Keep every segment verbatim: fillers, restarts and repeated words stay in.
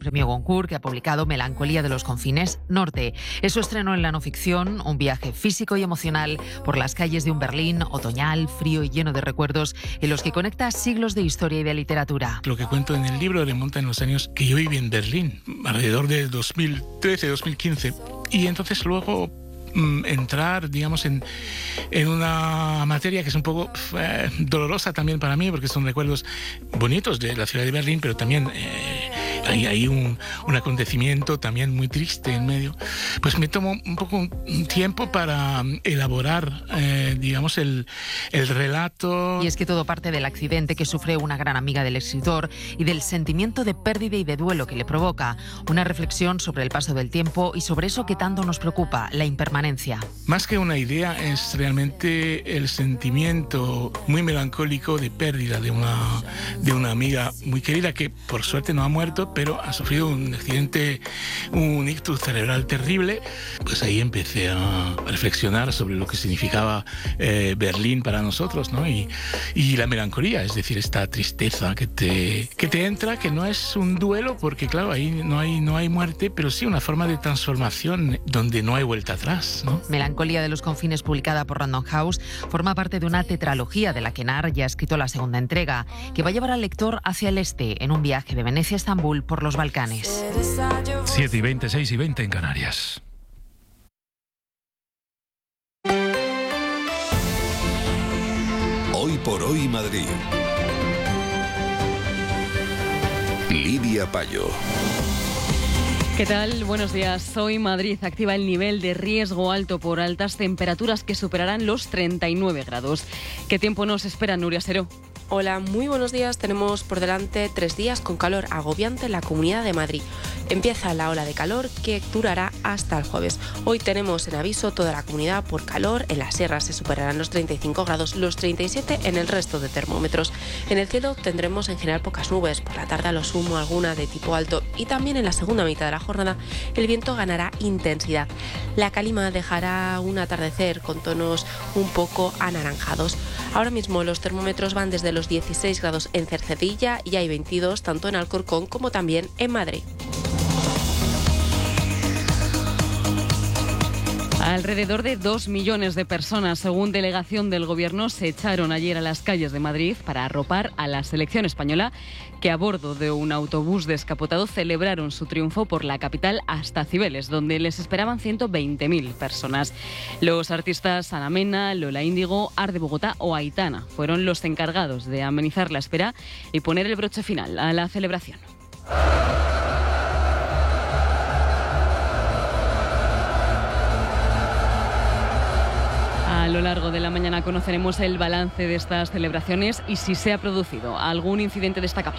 Premio Goncourt, que ha publicado Melancolía de los confines norte. Es su estreno en la no ficción, un viaje físico y emocional por las calles de un Berlín otoñal, frío y lleno de recuerdos, en los que conecta siglos de historia y de literatura. Lo que cuento en el libro remonta en los años que yo viví en Berlín, alrededor de dos mil trece, dos mil quince. Y entonces luego entrar, digamos, en, en una materia que es un poco eh, dolorosa también para mí, porque son recuerdos bonitos de la ciudad de Berlín, pero también eh, hay, hay un, un acontecimiento también muy triste en medio. Pues me tomo un poco un tiempo para elaborar, eh, digamos, el, el relato. Y es que todo parte del accidente que sufre una gran amiga del escritor y del sentimiento de pérdida y de duelo que le provoca. Una reflexión sobre el paso del tiempo y sobre eso que tanto nos preocupa, la impermanencia. Más que una idea, es realmente el sentimiento muy melancólico de pérdida de una, de una amiga muy querida que por suerte no ha muerto, pero ha sufrido un accidente, un ictus cerebral terrible. Pues ahí empecé a reflexionar sobre lo que significaba eh, Berlín para nosotros, ¿no? Y, y la melancolía, es decir, esta tristeza que te, que te entra, que no es un duelo, porque claro, ahí no hay, no hay muerte, pero sí una forma de transformación donde no hay vuelta atrás, ¿no? Melancolía de los confines, publicada por Random House, forma parte de una tetralogía de la que Nar ya ha escrito la segunda entrega, que va a llevar al lector hacia el este en un viaje de Venecia a Estambul por los Balcanes. siete y veinte, seis y veinte en Canarias. Hoy por hoy Madrid. Lidia Payo. ¿Qué tal? Buenos días. Hoy Madrid activa el nivel de riesgo alto por altas temperaturas que superarán los treinta y nueve grados. ¿Qué tiempo nos espera, Nuria Seró? Hola, muy buenos días. Tenemos por delante tres días con calor agobiante en la Comunidad de Madrid. Empieza la ola de calor que durará hasta el jueves. Hoy tenemos en aviso toda la comunidad por calor. En las sierras se superarán los treinta y cinco grados, los treinta y siete en el resto de termómetros. En el cielo tendremos en general pocas nubes. Por la tarde a lo sumo alguna de tipo alto. Y también en la segunda mitad de la jornada el viento ganará intensidad. La calima dejará un atardecer con tonos un poco anaranjados. Ahora mismo los termómetros van desde los dieciséis grados en Cercedilla y hay veintidós tanto en Alcorcón como también en Madrid. Alrededor de dos millones de personas, según delegación del Gobierno, se echaron ayer a las calles de Madrid para arropar a la selección española, que a bordo de un autobús descapotado celebraron su triunfo por la capital hasta Cibeles, donde les esperaban ciento veinte mil personas. Los artistas Ana Mena, Lola Índigo, Art de Bogotá o Aitana fueron los encargados de amenizar la espera y poner el broche final a la celebración. A lo largo de la mañana conoceremos el balance de estas celebraciones y si se ha producido algún incidente destacable.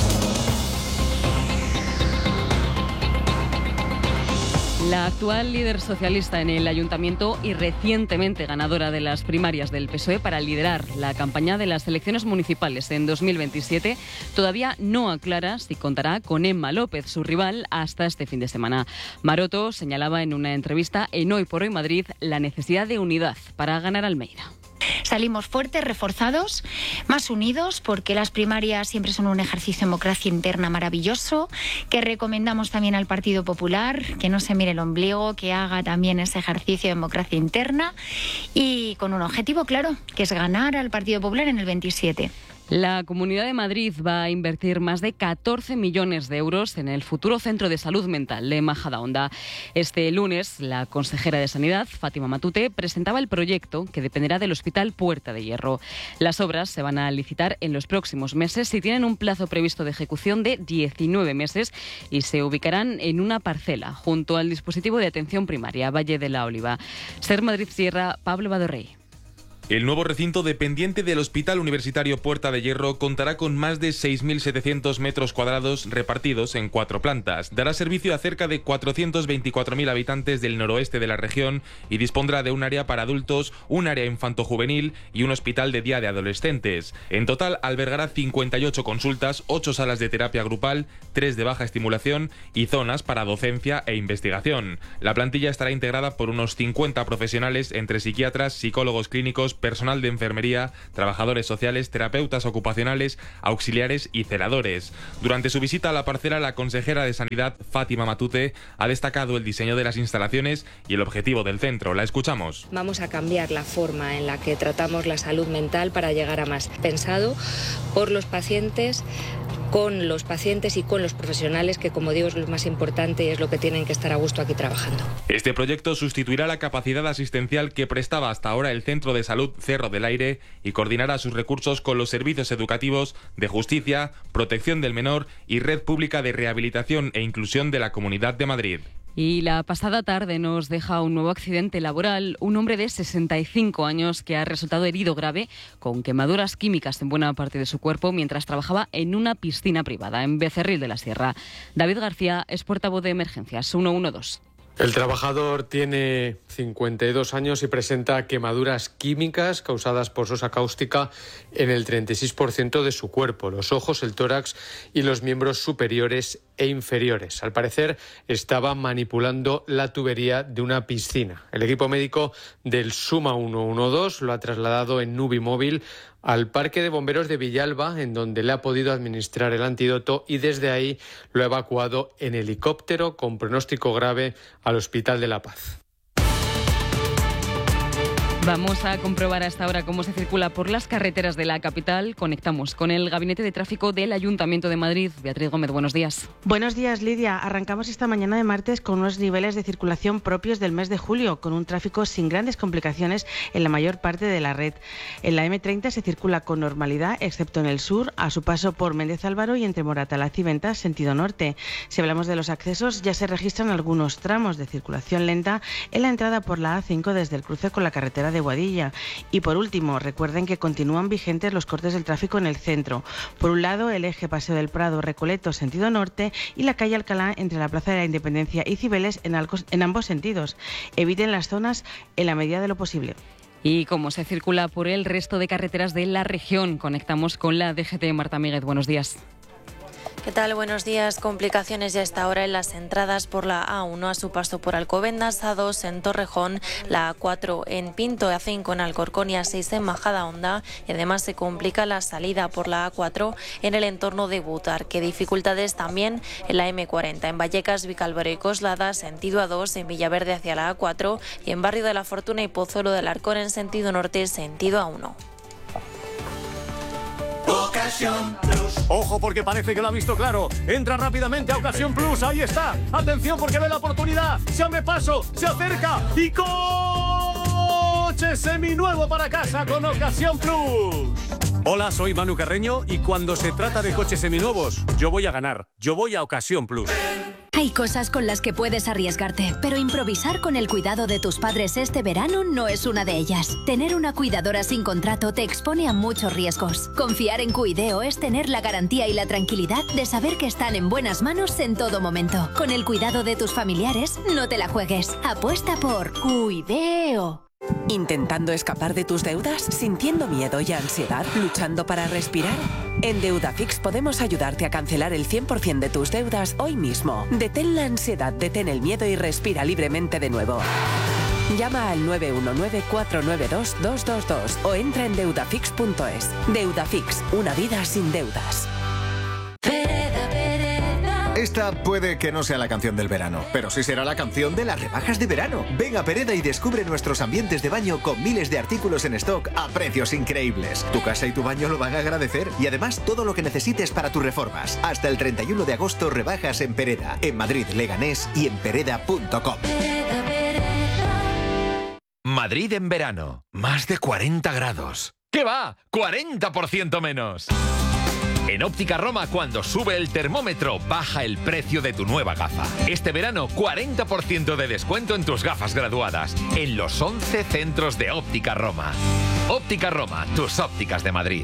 La actual líder socialista en el ayuntamiento y recientemente ganadora de las primarias del P S O E para liderar la campaña de las elecciones municipales en dos mil veintisiete todavía no aclara si contará con Emma López, su rival, hasta este fin de semana. Maroto señalaba en una entrevista en Hoy por Hoy Madrid la necesidad de unidad para ganar Almeida. Salimos fuertes, reforzados, más unidos, porque las primarias siempre son un ejercicio de democracia interna maravilloso, que recomendamos también al Partido Popular, que no se mire el ombligo, que haga también ese ejercicio de democracia interna y con un objetivo claro, que es ganar al Partido Popular en el veintisiete. La Comunidad de Madrid va a invertir más de catorce millones de euros en el futuro Centro de Salud Mental de Majadahonda. Este lunes, la consejera de Sanidad, Fátima Matute, presentaba el proyecto que dependerá del Hospital Puerta de Hierro. Las obras se van a licitar en los próximos meses y tienen un plazo previsto de ejecución de diecinueve meses y se ubicarán en una parcela junto al dispositivo de atención primaria Valle de la Oliva. Ser Madrid Sierra, Pablo Badorrey. El nuevo recinto dependiente del Hospital Universitario Puerta de Hierro contará con más de seis mil setecientos metros cuadrados repartidos en cuatro plantas. Dará servicio a cerca de cuatrocientos veinticuatro mil habitantes del noroeste de la región y dispondrá de un área para adultos, un área infantojuvenil y un hospital de día de adolescentes. En total albergará cincuenta y ocho consultas, ocho salas de terapia grupal, tres de baja estimulación y zonas para docencia e investigación. La plantilla estará integrada por unos cincuenta profesionales entre psiquiatras, psicólogos clínicos, personal de enfermería, trabajadores sociales, terapeutas ocupacionales, auxiliares y celadores. Durante su visita a la parcela, la consejera de Sanidad, Fátima Matute, ha destacado el diseño de las instalaciones y el objetivo del centro. La escuchamos. Vamos a cambiar la forma en la que tratamos la salud mental para llegar a más. Pensado por los pacientes, con los pacientes y con los profesionales, que como digo es lo más importante y es lo que tienen que estar a gusto aquí trabajando. Este proyecto sustituirá la capacidad asistencial que prestaba hasta ahora el Centro de Salud Cerro del Aire y coordinará sus recursos con los servicios educativos, de justicia, protección del menor y red pública de rehabilitación e inclusión de la Comunidad de Madrid. Y la pasada tarde nos deja un nuevo accidente laboral. Un hombre de sesenta y cinco años que ha resultado herido grave con quemaduras químicas en buena parte de su cuerpo mientras trabajaba en una piscina privada en Becerril de la Sierra. David García es portavoz de Emergencias ciento doce. El trabajador tiene cincuenta y dos años y presenta quemaduras químicas causadas por sosa cáustica en el treinta y seis por ciento de su cuerpo, los ojos, el tórax y los miembros superiores e inferiores. Al parecer estaba manipulando la tubería de una piscina. El equipo médico del Suma ciento doce lo ha trasladado en Nubi móvil al Parque de Bomberos de Villalba, en donde le ha podido administrar el antídoto, y desde ahí lo ha evacuado en helicóptero con pronóstico grave al Hospital de La Paz. Vamos a comprobar hasta ahora cómo se circula por las carreteras de la capital. Conectamos con el Gabinete de Tráfico del Ayuntamiento de Madrid. Beatriz Gómez, buenos días. Buenos días, Lidia. Arrancamos esta mañana de martes con unos niveles de circulación propios del mes de julio, con un tráfico sin grandes complicaciones en la mayor parte de la red. En la eme treinta se circula con normalidad, excepto en el sur, a su paso por Méndez Álvaro y entre Moratalaz y Ventas, sentido norte. Si hablamos de los accesos, ya se registran algunos tramos de circulación lenta en la entrada por la A cinco desde el cruce con la carretera de Boadilla. Y por último, recuerden que continúan vigentes los cortes del tráfico en el centro. Por un lado, el eje Paseo del Prado Recoleto sentido norte y la calle Alcalá entre la Plaza de la Independencia y Cibeles en, algo, en ambos sentidos. Eviten las zonas en la medida de lo posible. Y cómo se circula por el resto de carreteras de la región, conectamos con la D G T. Marta Míguez, buenos días. ¿Qué tal? Buenos días. Complicaciones ya a esta hora en las entradas por la A uno a su paso por Alcobendas, A dos en Torrejón, la A cuatro en Pinto, A cinco en Alcorcón y A seis en Majadahonda. Y además se complica la salida por la A cuatro en el entorno de Butarque. Dificultades también en la eme cuarenta en Vallecas, Vicálvaro y Coslada, sentido A dos, en Villaverde hacia la A cuatro y en Barrio de la Fortuna y Pozuelo del Arcón en sentido norte, sentido A uno. Ocasión Plus. Ojo, porque parece que lo ha visto claro. Entra rápidamente a Ocasión Plus. Ahí está. Atención, porque ve la oportunidad. Se abre paso, se acerca y coche seminuevo para casa con Ocasión Plus. Hola, soy Manu Carreño y cuando se trata de coches seminuevos, yo voy a ganar. Yo voy a Ocasión Plus. Hay cosas con las que puedes arriesgarte, pero improvisar con el cuidado de tus padres este verano no es una de ellas. Tener una cuidadora sin contrato te expone a muchos riesgos. Confiar en Cuideo es tener la garantía y la tranquilidad de saber que están en buenas manos en todo momento. Con el cuidado de tus familiares, no te la juegues. Apuesta por Cuideo. ¿Intentando escapar de tus deudas? ¿Sintiendo miedo y ansiedad? ¿Luchando para respirar? En Deudafix podemos ayudarte a cancelar el cien por ciento de tus deudas hoy mismo. Detén la ansiedad, detén el miedo y respira libremente de nuevo. Llama al nueve uno nueve, cuatro nueve dos, dos dos dos o entra en deudafix punto es. Deudafix, una vida sin deudas. Esta puede que no sea la canción del verano, pero sí será la canción de las rebajas de verano. Ven a Pereda y descubre nuestros ambientes de baño con miles de artículos en stock a precios increíbles. Tu casa y tu baño lo van a agradecer y además todo lo que necesites para tus reformas. Hasta el treinta y uno de agosto rebajas en Pereda, en Madrid, Leganés y en pereda punto com. Madrid en verano, más de cuarenta grados. ¿Qué va? ¡cuarenta por ciento menos! En Óptica Roma, cuando sube el termómetro, baja el precio de tu nueva gafa. Este verano, cuarenta por ciento de descuento en tus gafas graduadas, en los once centros de Óptica Roma. Óptica Roma, tus ópticas de Madrid.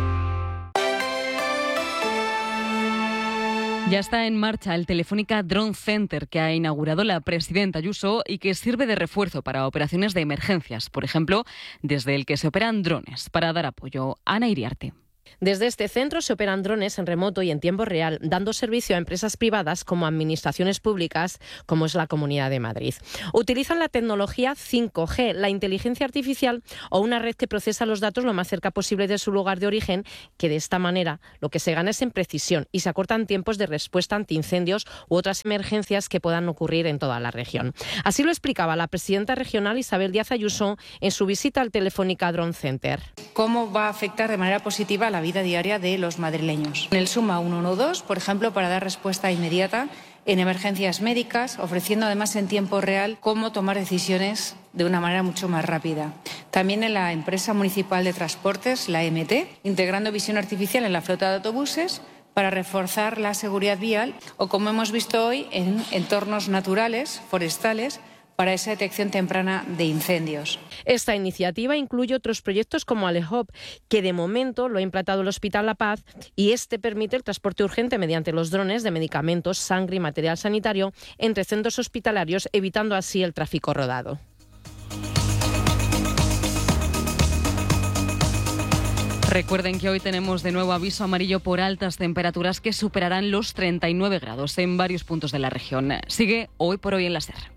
Ya está en marcha el Telefónica Drone Center que ha inaugurado la presidenta Ayuso y que sirve de refuerzo para operaciones de emergencias, por ejemplo, desde el que se operan drones para dar apoyo. Ana Iriarte. Desde este centro se operan drones en remoto y en tiempo real, dando servicio a empresas privadas como a administraciones públicas, como es la Comunidad de Madrid. Utilizan la tecnología cinco G, la inteligencia artificial o una red que procesa los datos lo más cerca posible de su lugar de origen, que de esta manera lo que se gana es en precisión y se acortan tiempos de respuesta ante incendios u otras emergencias que puedan ocurrir en toda la región. Así lo explicaba la presidenta regional Isabel Díaz Ayuso en su visita al Telefónica Drone Center. ¿Cómo va a afectar de manera positiva la vida diaria de los madrileños? En el Suma ciento doce, por ejemplo, para dar respuesta inmediata en emergencias médicas, ofreciendo además en tiempo real cómo tomar decisiones de una manera mucho más rápida. También en la empresa municipal de transportes, la M T, integrando visión artificial en la flota de autobuses para reforzar la seguridad vial, o como hemos visto hoy, en entornos naturales, forestales, para esa detección temprana de incendios. Esta iniciativa incluye otros proyectos como Alehop, que de momento lo ha implantado el Hospital La Paz, y este permite el transporte urgente mediante los drones de medicamentos, sangre y material sanitario entre centros hospitalarios, evitando así el tráfico rodado. Recuerden que hoy tenemos de nuevo aviso amarillo por altas temperaturas que superarán los treinta y nueve grados en varios puntos de la región. Sigue Hoy por Hoy en la SER.